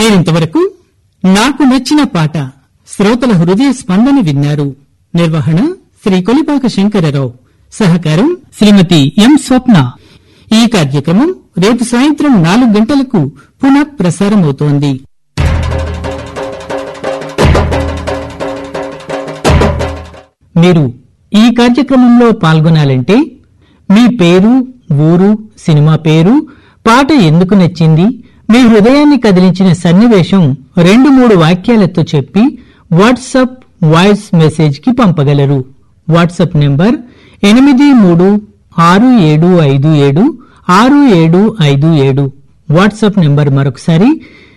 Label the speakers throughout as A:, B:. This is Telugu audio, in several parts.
A: మీరింతవరకు నాకు నచ్చిన పాట శ్రోతల హృదయ స్పందన విన్నారు. నిర్వహణ శ్రీ కొలిపాక శంకరరావు. సహకారం శ్రీమతి ఎం స్వప్న. ఈ కార్యక్రమం రేపు సాయంత్రం 4 గంటలకు పునః ప్రసారమవుతోంది. మీరు ఈ కార్యక్రమంలో పాల్గొనాలంటే మీ పేరు, ఊరు, సినిమా పేరు, పాట ఎందుకు నచ్చింది, మీ హృదయాన్ని కదిలించిన సన్నివేశం 2-3 వాక్యాలతో చెప్పి వాట్సాప్ వాయిస్ మెసేజ్ కి పంపగలరు. WhatsApp number 8367576757. వాట్సాప్ నెంబర్ మరొకసారి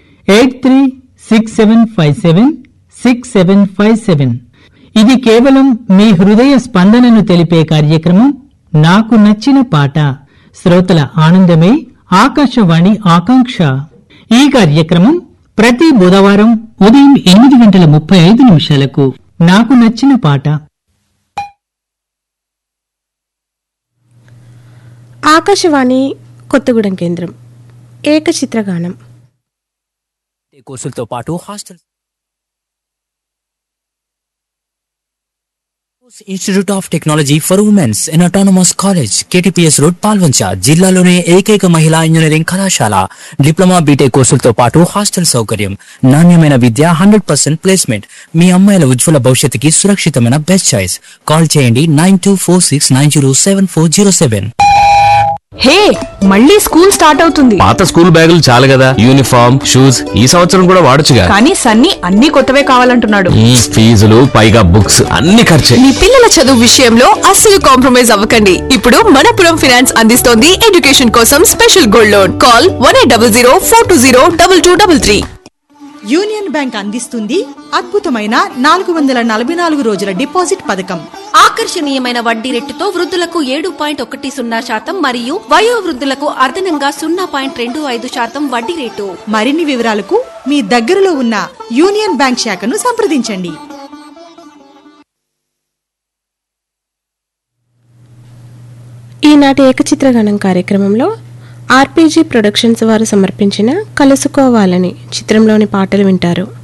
A: 8367576757. ఇది కేవలం మీ హృదయ స్పందనను తెలిపే కార్యక్రమం నాకు నచ్చిన పాట. శ్రోతల ఆనందమే ఆకాశవాణి ఆకాంక్ష. ఈ కార్యక్రమం ప్రతి బుధవారం ఉదయం 8:35 నాకు నచ్చిన పాట.
B: ఆకాశవాణి కొత్తగూడెం కేంద్రం. ఏకచిత్రగానం.
C: కోర్సులతో పాటు hostel institute of technology for women's in autonomous college, KTPS road, Palvancha. జిల్లాలోనే ఏకైక మహిళా ఇంజనీరింగ్ కళాశాల. డిప్లొమా, బీటెక్ కోర్సులతో పాటు హాస్టల్ సౌకర్యం, నాణ్యమైన విద్య, 100% ప్లేస్మెంట్. మీ అమ్మాయిల ఉజ్వల భవిష్యత్తుకి సురక్షితమైన బెస్ట్ చాయిస్. కాల్ చేయండి 9246907407.
D: హే, మళ్ళీ స్కూల్ స్టార్ట్ అవుతుంది.
E: పాత స్కూల్ బ్యాగులు చాలు కదా, యూనిఫామ్, షూస్ ఈ సంవత్సరం కూడా వాడొచ్చుగా.
D: కానీ సన్నీ అన్ని కొత్తవే కావాలంటున్నాడు.
E: ఫీజులు పైగా బుక్స్ అన్ని ఖర్చే.
F: మీ పిల్లల చదువు విషయంలో అస్సలు కాంప్రమైజ్ అవ్వకండి. ఇప్పుడు మనపురం ఫైనాన్స్ అందిస్తోంది ఎడ్యుకేషన్ కోసం special gold loan. Call 1800 420 2233.
G: Union bank అందిస్తుంది అద్భుతమైన 444 రోజుల డిపాజిట్ పథకం.
H: ఆకర్షణీయమైన వడ్డీ రేటుతో వృద్ధులకు 7.10% మరియు వయో వృద్ధులకు అదనంగా 0.25% వడ్డీ రేటు.
G: మరిన్ని వివరాలకు మీ దగ్గరలో ఉన్న యూనియన్ బ్యాంక్ శాఖను సంప్రదించండి.
B: ఈనాటి ఏకచిత్రగానం కార్యక్రమంలో RPG ప్రొడక్షన్స్ వారు సమర్పించిన కలుసుకోవాలని చిత్రంలోని పాటలు వింటారు.